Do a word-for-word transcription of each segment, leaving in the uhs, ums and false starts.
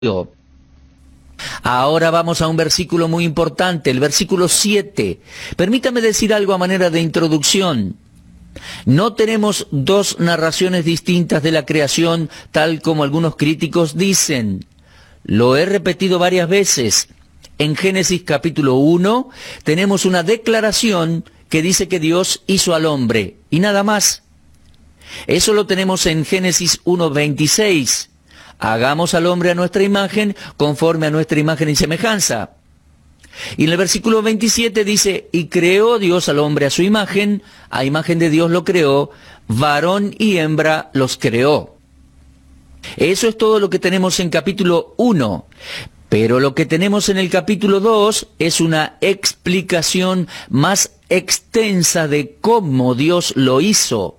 Ahora vamos a un versículo muy importante, el versículo siete. Permítame decir algo a manera de introducción. No tenemos dos narraciones distintas de la creación, tal como algunos críticos dicen. Lo he repetido varias veces. En Génesis capítulo uno tenemos una declaración que dice que Dios hizo al hombre, y nada más. Eso lo tenemos en Génesis uno veintiséis. Hagamos al hombre a nuestra imagen, conforme a nuestra imagen y semejanza. Y en el versículo veintisiete dice, y creó Dios al hombre a su imagen, a imagen de Dios lo creó, varón y hembra los creó. Eso es todo lo que tenemos en capítulo uno. Pero lo que tenemos en el capítulo dos es una explicación más extensa de cómo Dios lo hizo.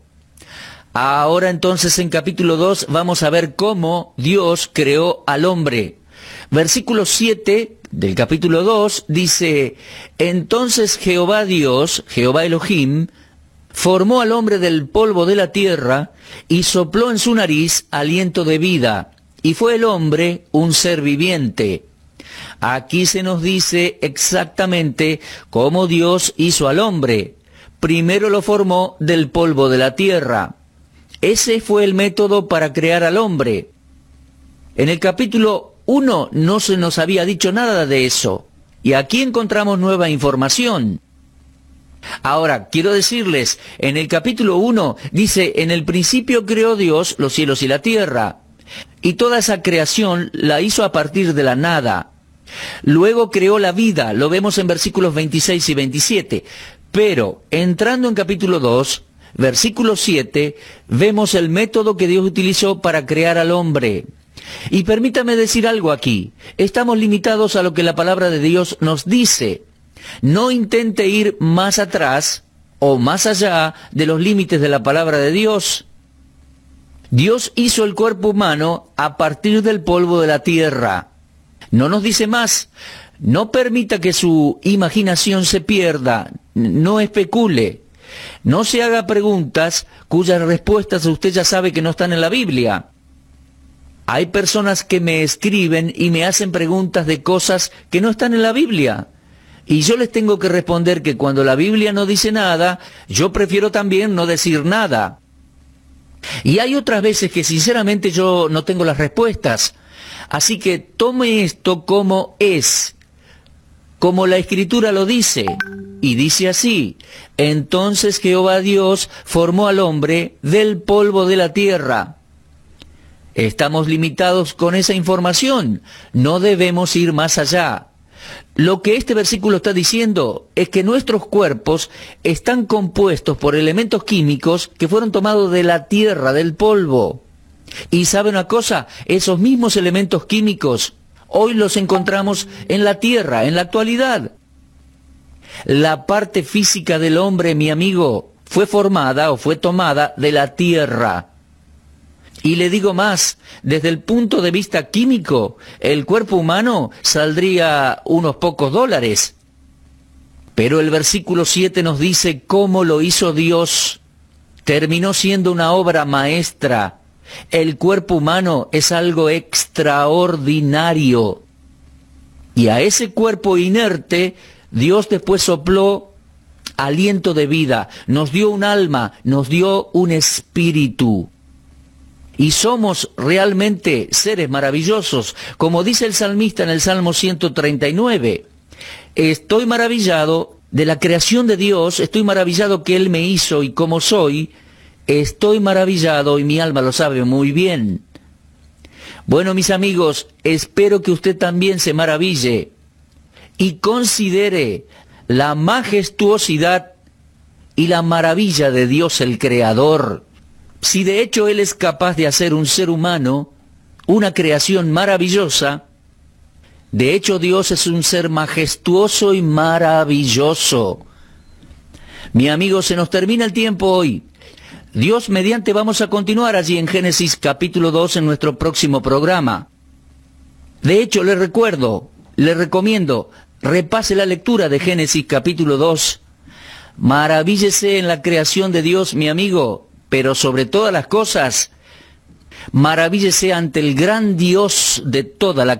Ahora entonces en capítulo dos vamos a ver cómo Dios creó al hombre. Versículo siete del capítulo dos dice, entonces Jehová Dios, Jehová Elohim, formó al hombre del polvo de la tierra y sopló en su nariz aliento de vida, y fue el hombre un ser viviente. Aquí se nos dice exactamente cómo Dios hizo al hombre. Primero lo formó del polvo de la tierra. Ese fue el método para crear al hombre. En el capítulo uno no se nos había dicho nada de eso, y aquí encontramos nueva información. Ahora, quiero decirles, en el capítulo uno dice, en el principio creó Dios los cielos y la tierra, y toda esa creación la hizo a partir de la nada. Luego creó la vida, lo vemos en versículos veintiséis y veintisiete, pero entrando en capítulo dos, versículo siete, vemos el método que Dios utilizó para crear al hombre. Y permítame decir algo aquí. Estamos limitados a lo que la palabra de Dios nos dice. No intente ir más atrás o más allá de los límites de la palabra de Dios. Dios hizo el cuerpo humano a partir del polvo de la tierra. No nos dice más. No permita que su imaginación se pierda. No especule. No se haga preguntas cuyas respuestas usted ya sabe que no están en la Biblia. Hay personas que me escriben y me hacen preguntas de cosas que no están en la Biblia. Y yo les tengo que responder que cuando la Biblia no dice nada, yo prefiero también no decir nada. Y hay otras veces que sinceramente yo no tengo las respuestas. Así que tome esto como es, como la Escritura lo dice. Y dice así, entonces Jehová Dios formó al hombre del polvo de la tierra. Estamos limitados con esa información, no debemos ir más allá. Lo que este versículo está diciendo es que nuestros cuerpos están compuestos por elementos químicos que fueron tomados de la tierra, del polvo. Y ¿sabe una cosa? Esos mismos elementos químicos hoy los encontramos en la tierra, en la actualidad. La parte física del hombre, mi amigo, fue formada o fue tomada de la tierra. Y le digo más, desde el punto de vista químico, el cuerpo humano saldría unos pocos dólares. Pero el versículo siete nos dice cómo lo hizo Dios. Terminó siendo una obra maestra. El cuerpo humano es algo extraordinario. Y a ese cuerpo inerte, Dios después sopló aliento de vida, nos dio un alma, nos dio un espíritu. Y somos realmente seres maravillosos, como dice el salmista en el Salmo ciento treinta y nueve. Estoy maravillado de la creación de Dios, estoy maravillado que Él me hizo y como soy, estoy maravillado y mi alma lo sabe muy bien. Bueno, mis amigos, espero que usted también se maraville y considere la majestuosidad y la maravilla de Dios el Creador. Si de hecho Él es capaz de hacer un ser humano, una creación maravillosa, de hecho Dios es un ser majestuoso y maravilloso. Mi amigo, se nos termina el tiempo hoy. Dios mediante vamos a continuar allí en Génesis capítulo dos en nuestro próximo programa. De hecho, le recuerdo, le recomiendo, repase la lectura de Génesis capítulo dos. Maravíllese en la creación de Dios, mi amigo, pero sobre todas las cosas, Maravíllese ante el gran Dios de toda la